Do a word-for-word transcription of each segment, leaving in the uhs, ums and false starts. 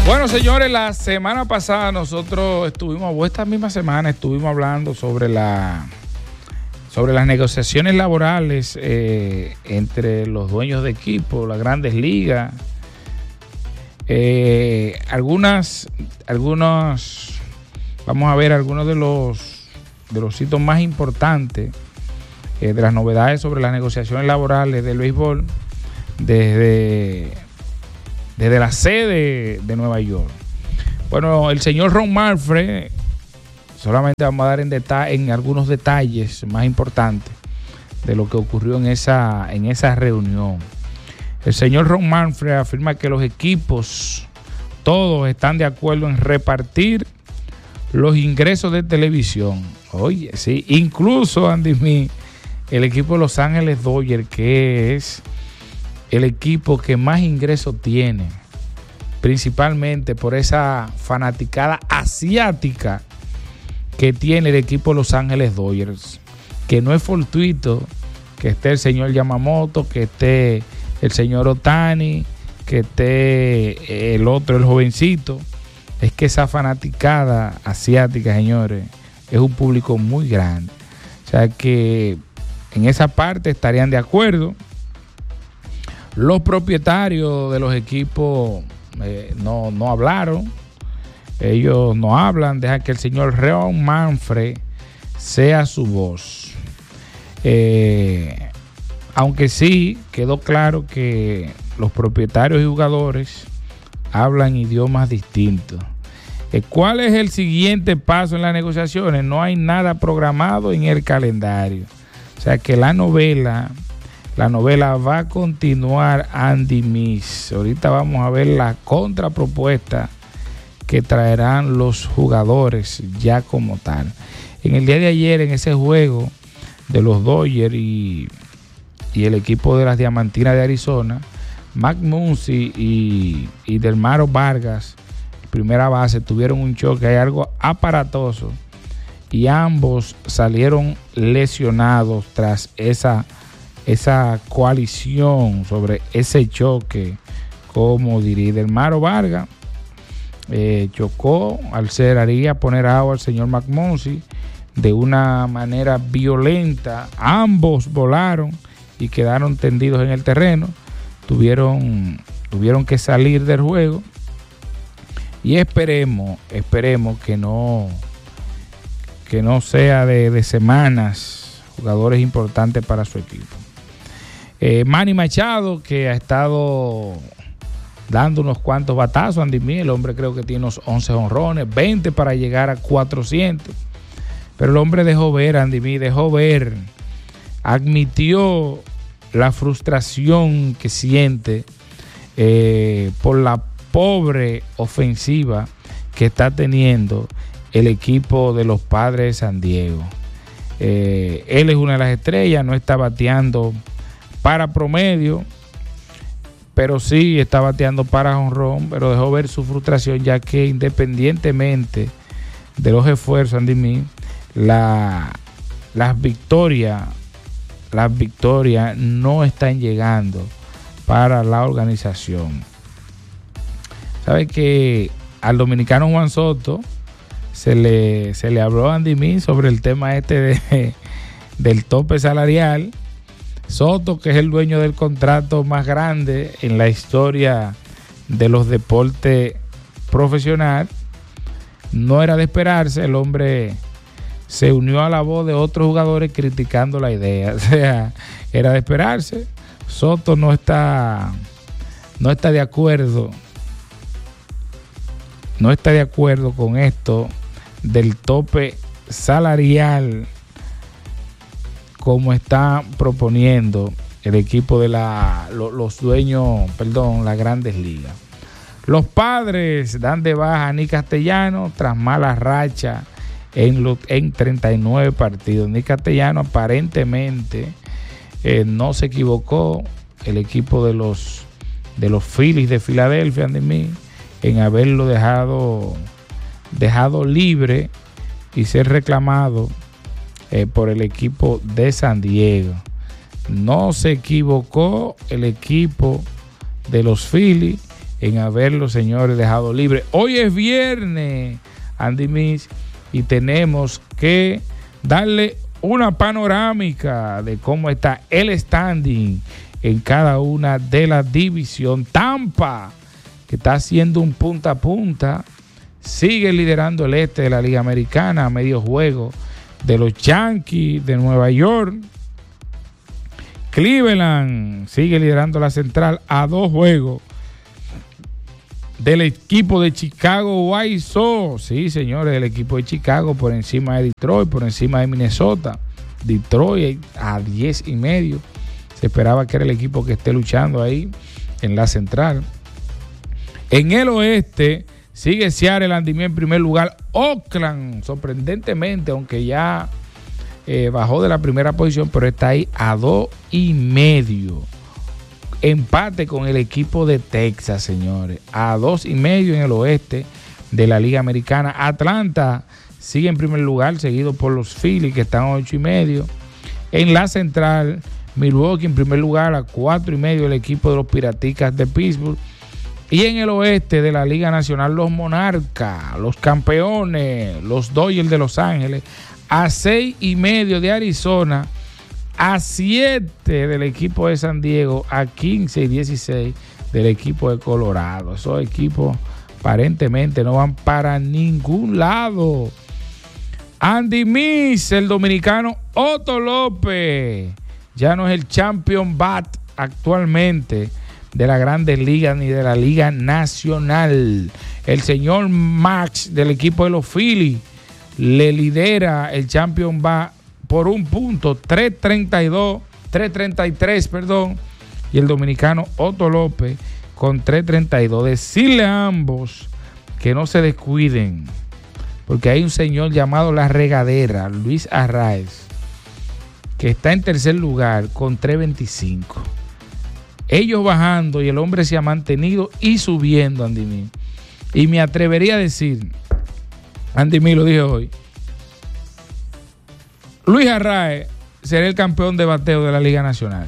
Bueno, señores, la semana pasada nosotros estuvimos, o esta misma semana estuvimos hablando sobre la sobre las negociaciones laborales eh, entre los dueños de equipo, las grandes ligas. Eh, algunas, algunos, vamos a ver algunos de los de los hitos más importantes eh, de las novedades sobre las negociaciones laborales del béisbol desde desde la sede de Nueva York. Bueno, el señor Ron Manfred, solamente vamos a dar en, deta- en algunos detalles más importantes de lo que ocurrió en esa, en esa reunión. El señor Ron Manfred afirma que los equipos, todos están de acuerdo en repartir los ingresos de televisión. Oye, sí, incluso, Andy Mee, el equipo de Los Ángeles Dodgers, que es el equipo que más ingresos tiene, principalmente por esa fanaticada asiática que tiene el equipo de Los Ángeles Dodgers, que no es fortuito que esté el señor Yamamoto, que esté el señor Ohtani, que esté el otro, el jovencito. Es que esa fanaticada asiática, señores, es un público muy grande. O sea que en esa parte estarían de acuerdo. Los propietarios de los equipos eh, no, no hablaron. Ellos no hablan. Deja que el señor Ron Manfred sea su voz. Eh, aunque sí quedó claro que los propietarios y jugadores hablan idiomas distintos. Eh, ¿Cuál es el siguiente paso en las negociaciones? No hay nada programado en el calendario. O sea que la novela... La novela va a continuar, Andy Miss. Ahorita vamos a ver la contrapropuesta que traerán los jugadores ya como tal. En el día de ayer, en ese juego de los Dodgers y, y el equipo de las Diamantinas de Arizona, Max Muncy y, y Delmaro Vargas, primera base, tuvieron un choque, hay algo aparatoso, y ambos salieron lesionados tras esa esa coalición, sobre ese choque, como diría Delmaro Vargas, eh, chocó al ser haría poner agua al señor Max Muncy de una manera violenta. Ambos volaron y quedaron tendidos en el terreno, tuvieron, tuvieron que salir del juego, y esperemos, esperemos que no, que no sea de, de semanas, jugadores importantes para su equipo. Eh, Manny Machado, que ha estado dando unos cuantos batazos, Andy Mee, el hombre creo que tiene unos once jonrones, veinte para llegar a cuatrocientos, pero el hombre dejó ver, Andy Mee, dejó ver, admitió la frustración que siente eh, por la pobre ofensiva que está teniendo el equipo de los Padres de San Diego. Eh, él es una de las estrellas, no está bateando para promedio, pero sí está bateando para jonrón, pero dejó ver su frustración, ya que independientemente de los esfuerzos, Andy Mee, la, las victorias las victorias no están llegando para la organización. Sabe que al dominicano Juan Soto se le, se le habló a Andy Mee sobre el tema este de, del tope salarial. Soto, que es el dueño del contrato más grande en la historia de los deportes profesional, no era de esperarse. El hombre se unió a la voz de otros jugadores criticando la idea. O sea, era de esperarse. Soto no está, no está de acuerdo, no está de acuerdo con esto del tope salarial como está proponiendo el equipo de la, los, los dueños, perdón, las grandes ligas. Los Padres dan de baja a Nick Castellanos tras mala racha en, los, en treinta y nueve partidos. Nick Castellanos aparentemente eh, no se equivocó el equipo de los, de los Phillies de Filadelfia, Andy Mee, en haberlo dejado, dejado libre y ser reclamado Eh, por el equipo de San Diego. No se equivocó el equipo de los Phillies en haberlo, señores, dejado libre. Hoy es viernes, Andy Miss, y tenemos que darle una panorámica de cómo está el standing en cada una de las divisiones. Tampa, que está haciendo un punta a punta, sigue liderando el este de la Liga Americana a medio juego de los Yankees de Nueva York. Cleveland sigue liderando la central a dos juegos del equipo de Chicago White Sox. Sí, señores, el equipo de Chicago por encima de Detroit, por encima de Minnesota. Detroit a diez y medio. Se esperaba que era el equipo que esté luchando ahí en la central. En el oeste sigue Seattle, Andimí en primer lugar. Oakland, sorprendentemente, aunque ya eh, bajó de la primera posición, pero está ahí a dos y medio. Empate con el equipo de Texas, señores. A dos y medio en el oeste de la Liga Americana. Atlanta sigue en primer lugar, seguido por los Phillies, que están a ocho y medio. En la central, Milwaukee en primer lugar a cuatro y medio, el equipo de los Piraticas de Pittsburgh. Y en el oeste de la Liga Nacional, los Monarcas, los campeones, los Dodgers de Los Ángeles, a seis y medio de Arizona, a siete del equipo de San Diego, a quince y dieciséis del equipo de Colorado. Esos equipos aparentemente no van para ningún lado. Andy Miss, el dominicano Otto López, ya no es el champion bat actualmente de la Grandes Ligas ni de la Liga Nacional. El señor Max del equipo de los Phillies le lidera el champion bat por un punto, tres treinta y dos, tres treinta y tres, perdón, y el dominicano Otto López con tres treinta y dos. Decirle a ambos que no se descuiden, porque hay un señor llamado La Regadera, Luis Arraez, que está en tercer lugar con tres veinticinco. Ellos bajando y el hombre se ha mantenido y subiendo, Andy Mí. Y me atrevería a decir, Andy Mí lo dije hoy, Luis Arraez será el campeón de bateo de la Liga Nacional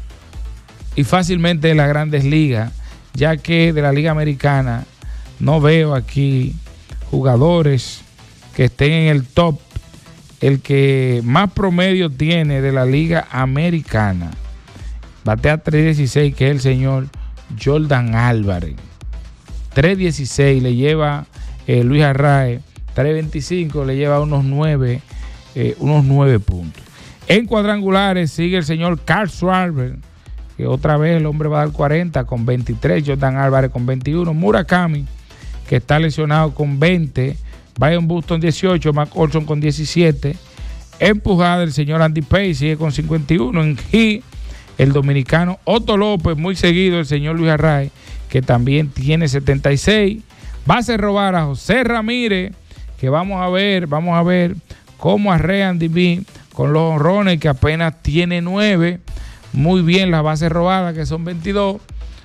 y fácilmente de las Grandes Ligas, ya que de la Liga Americana no veo aquí jugadores que estén en el top. El que más promedio tiene de la Liga Americana batea tres dieciséis, que es el señor Jordan Álvarez. tres dieciséis le lleva eh, Luis Arraez, tres veinticinco le lleva unos nueve Eh, unos nueve puntos. En cuadrangulares sigue el señor Carl Schwarber, que otra vez el hombre va a dar cuarenta con veintitrés, Jordan Álvarez con veintiuno, Murakami, que está lesionado con veinte, Byron Buxton dieciocho, Mac Olson con diecisiete, empujada el señor Andy Pay sigue con cincuenta y uno, en G el dominicano Otto López, muy seguido el señor Luis Arraez, que también tiene setenta y seis, base robar a José Ramírez, que vamos a ver, vamos a ver cómo arrea Andy Mí con los honrones, que apenas tiene nueve. Muy bien las bases robadas, que son veintidós.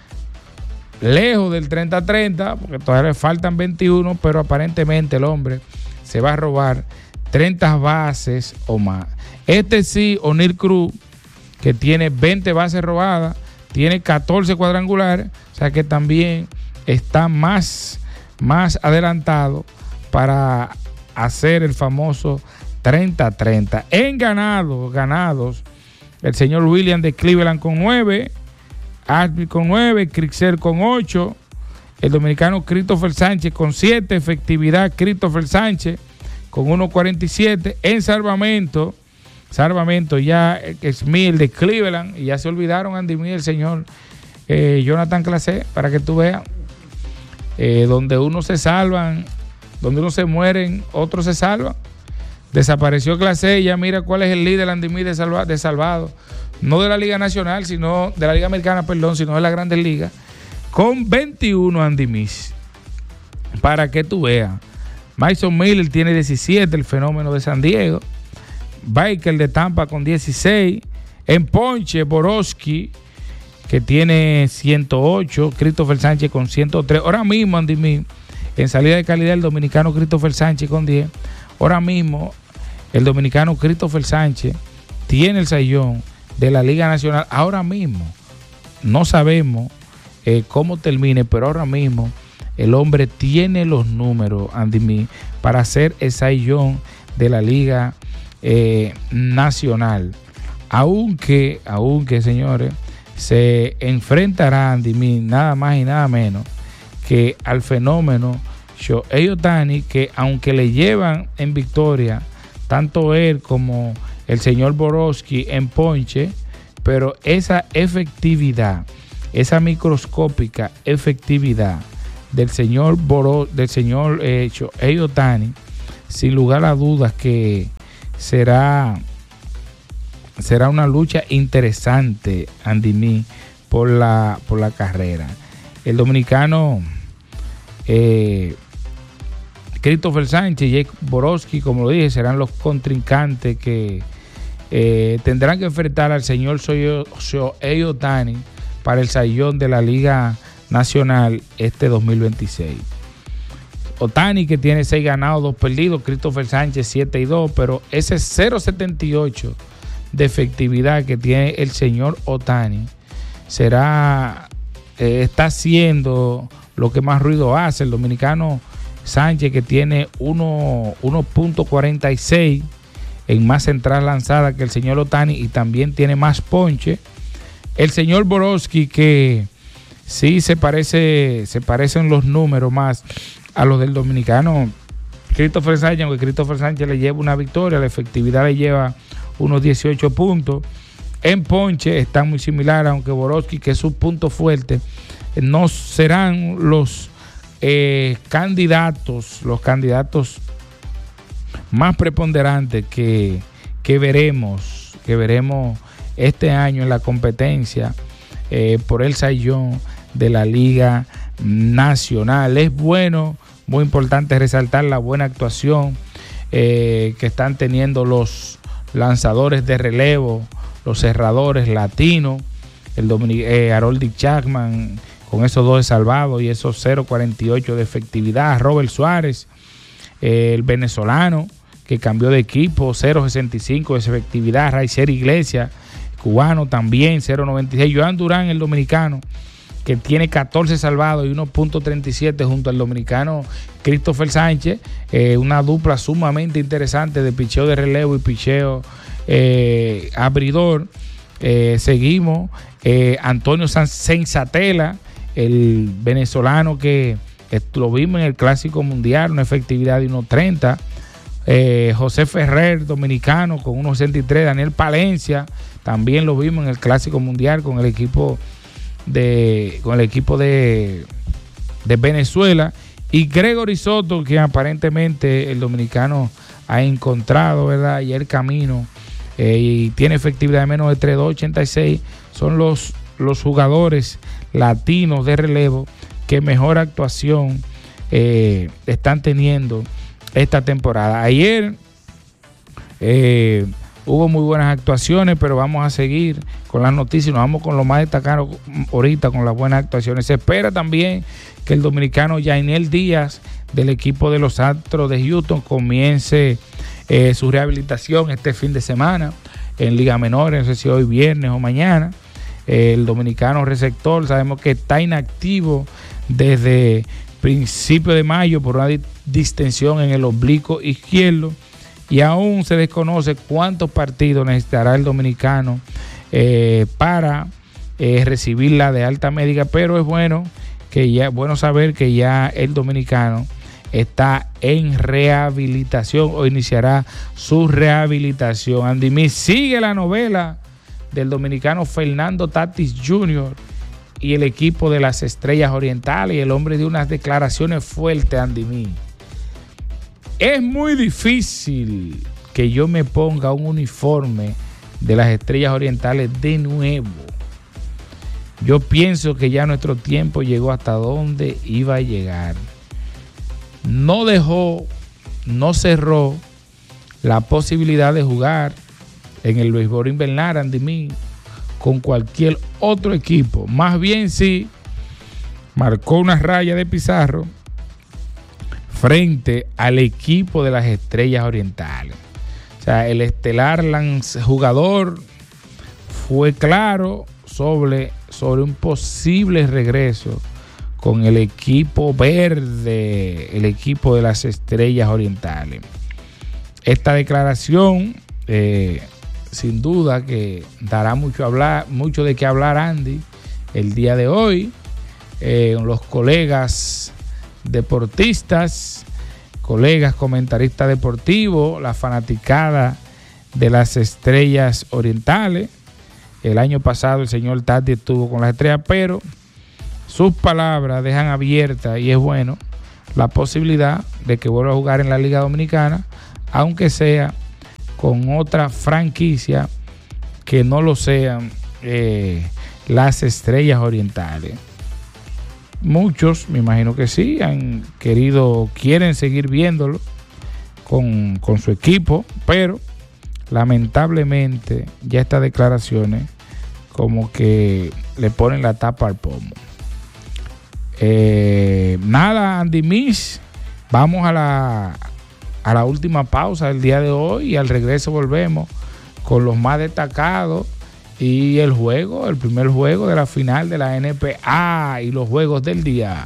Lejos del treinta a treinta, porque todavía le faltan veintiuno, pero aparentemente el hombre se va a robar treinta bases o más. Este sí, O'Neill Cruz, que tiene veinte bases robadas, tiene catorce cuadrangulares, o sea que también está más, más adelantado para hacer el famoso treinta a treinta. En ganados, ganados, el señor William de Cleveland con nueve, Ashby con nueve, Crixel con ocho, el dominicano Christopher Sánchez con siete, efectividad Christopher Sánchez con uno cuarenta y siete. En salvamento, salvamento ya Smith de Cleveland, y ya se olvidaron, Andy Mí, el señor eh, Jonathan Clase, para que tú veas, eh, donde unos se salvan, donde unos se mueren, otros se salvan. Desapareció Clase y ya mira cuál es el líder, Andy Mí, de, salva, de salvado. No de la Liga Nacional, sino de la Liga Americana, perdón, sino de las Grandes Ligas. Con veintiuno, Andy Mí. Para que tú veas. Mason Miller tiene diecisiete, el fenómeno de San Diego. Baker de Tampa con dieciséis. En ponche, Borowski, que tiene ciento ocho. Christopher Sánchez con ciento tres. Ahora mismo, Andy Mí, en salida de calidad, el dominicano Christopher Sánchez con diez. Ahora mismo, el dominicano Christopher Sánchez tiene el sayón de la Liga Nacional. Ahora mismo, no sabemos eh, cómo termine, pero ahora mismo el hombre tiene los números, Andy Mee, para ser el Cy Young de la Liga eh, Nacional. Aunque, aunque, señores, se enfrentará Andy Mee nada más y nada menos que al fenómeno Shohei Ohtani, que aunque le llevan en victoria tanto él como el señor Borowski en ponche, pero esa efectividad, esa microscópica efectividad del señor Boro, del señor eh, Shohei Ohtani, sin lugar a dudas que será será una lucha interesante, Andy Mee, por la por la carrera. El dominicano eh, Christopher Sánchez y Jake Borowski, como lo dije, serán los contrincantes que eh, tendrán que enfrentar al señor Shohei Ohtani para el Cy Young de la Liga Nacional este dos mil veintiséis. Ohtani, que tiene seis ganados, dos perdidos, Christopher Sánchez siete y dos, pero ese cero punto setenta y ocho de efectividad que tiene el señor Ohtani será eh, está haciendo lo que más ruido hace. El dominicano Sánchez, que tiene uno punto cuarenta y seis en más entradas lanzadas que el señor Ohtani, y también tiene más ponche. El señor Borowski, que sí se parece, se parecen los números más a los del dominicano Christopher Sánchez, aunque Christopher Sánchez le lleva una victoria, la efectividad le lleva unos dieciocho puntos. En ponche están muy similares, aunque Borowski, que es su punto fuerte, no serán los eh, candidatos, los candidatos más preponderantes que, que veremos, que veremos este año en la competencia eh, por el Cy Young de la Liga Nacional. Es bueno, muy importante resaltar la buena actuación eh, que están teniendo los lanzadores de relevo, los cerradores latinos, el Dominic, eh, Harold Chapman con esos dos salvados y esos cero punto cuarenta y ocho de efectividad. Robert Suárez, eh, el venezolano que cambió de equipo, cero punto sesenta y cinco de efectividad. Raicer Iglesias, cubano, también cero punto noventa y seis. Joan Durán, el dominicano, que tiene catorce salvados y uno punto treinta y siete junto al dominicano Christopher Sánchez, eh, una dupla sumamente interesante de picheo de relevo y picheo eh, abridor. Eh, seguimos, eh, Antonio Senzatela, el venezolano que eh, lo vimos en el Clásico Mundial, una efectividad de uno treinta. Eh, José Ferrer, dominicano, con uno sesenta y tres. Daniel Palencia, también lo vimos en el Clásico Mundial con el equipo de con el equipo de, de Venezuela. Y Gregory Soto, que aparentemente el dominicano ha encontrado, ¿verdad?, y el camino, eh, y tiene efectividad de menos de tres punto ochenta y seis. Son los, los jugadores latinos de relevo que mejor actuación eh, están teniendo esta temporada. Ayer eh, hubo muy buenas actuaciones, pero vamos a seguir con las noticias. Nos vamos con lo más destacado ahorita, con las buenas actuaciones. Se espera también que el dominicano Yainel Díaz, del equipo de los Astros de Houston, comience eh, su rehabilitación este fin de semana en Liga Menor, no sé si hoy viernes o mañana. Eh, el dominicano receptor, sabemos que está inactivo desde principio de mayo por una distensión en el oblicuo izquierdo, y aún se desconoce cuántos partidos necesitará el dominicano eh, para eh, recibir la de alta médica, pero es bueno que ya bueno saber que ya el dominicano está en rehabilitación o iniciará su rehabilitación. Andy Mee, sigue la novela del dominicano Fernando Tatis junior y el equipo de las Estrellas Orientales, y el hombre dio unas declaraciones fuertes, Andy Mee. Es muy difícil que yo me ponga un uniforme de las Estrellas Orientales de nuevo. Yo pienso que ya nuestro tiempo llegó hasta donde iba a llegar. No dejó, no cerró la posibilidad de jugar en el béisbol invernal, Andy Mee, con cualquier otro equipo. Más bien sí marcó una raya de pizarro frente al equipo de las Estrellas Orientales. O sea, el estelar lance, jugador fue claro sobre, sobre un posible regreso con el equipo verde, el equipo de las Estrellas Orientales. Esta declaración, eh, sin duda que dará mucho, hablar, mucho de qué hablar, Andy, el día de hoy. Eh, los colegas deportistas, colegas comentaristas deportivos, la fanaticada de las Estrellas Orientales. El año pasado el señor Tati estuvo con las Estrellas, pero sus palabras dejan abierta, y es bueno, la posibilidad de que vuelva a jugar en la Liga Dominicana, aunque sea con otra franquicia que no lo sean eh, las Estrellas Orientales. Muchos, me imagino que sí, han querido, quieren seguir viéndolo con, con su equipo, pero lamentablemente ya estas declaraciones como que le ponen la tapa al pomo. Eh, nada, Andy Miss, vamos a la, a la última pausa del día de hoy y al regreso volvemos con los más destacados y el juego, el primer juego de la final de la N P A y los juegos del día.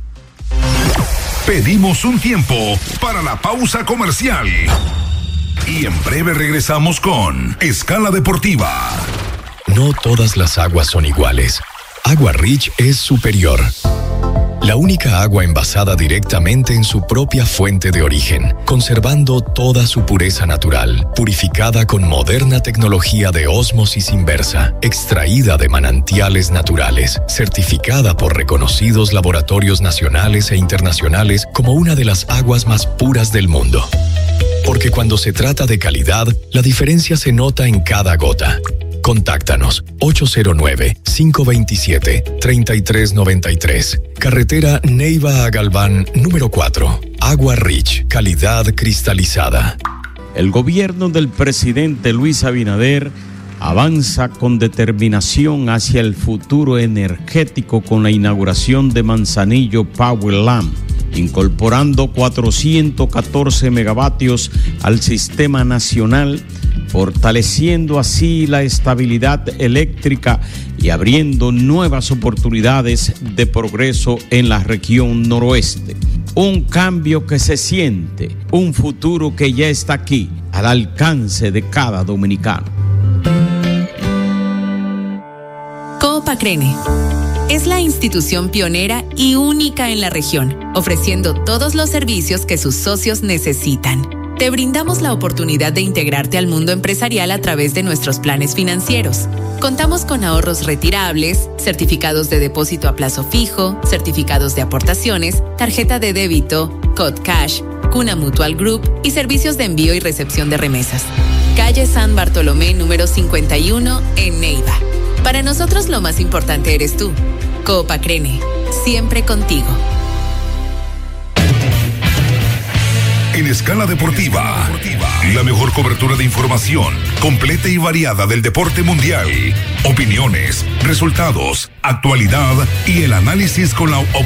Pedimos un tiempo para la pausa comercial y en breve regresamos con Escala Deportiva. No todas las aguas son iguales. Agua Rich es superior. La única agua envasada directamente en su propia fuente de origen, conservando toda su pureza natural, purificada con moderna tecnología de ósmosis inversa, extraída de manantiales naturales, certificada por reconocidos laboratorios nacionales e internacionales como una de las aguas más puras del mundo. Porque cuando se trata de calidad, la diferencia se nota en cada gota. Contáctanos ocho cero nueve, cinco dos siete, tres tres nueve tres. Carretera Neiva a Galván, número cuatro. Agua Rich, calidad cristalizada. El gobierno del presidente Luis Abinader avanza con determinación hacia el futuro energético con la inauguración de Manzanillo Power Lamp, incorporando cuatrocientos catorce megavatios al sistema nacional, fortaleciendo así la estabilidad eléctrica y abriendo nuevas oportunidades de progreso en la región noroeste. Un cambio que se siente, un futuro que ya está aquí, al alcance de cada dominicano. Coopacrene es la institución pionera y única en la región, ofreciendo todos los servicios que sus socios necesitan. Te brindamos la oportunidad de integrarte al mundo empresarial a través de nuestros planes financieros. Contamos con ahorros retirables, certificados de depósito a plazo fijo, certificados de aportaciones, tarjeta de débito, Code Cash, Cuna Mutual Group y servicios de envío y recepción de remesas. Calle San Bartolomé número cincuenta y uno en Neiva. Para nosotros lo más importante eres tú. Coopacrene, siempre contigo. En Escala Deportiva, la mejor cobertura de información completa y variada del deporte mundial. Opiniones, resultados, actualidad y el análisis con la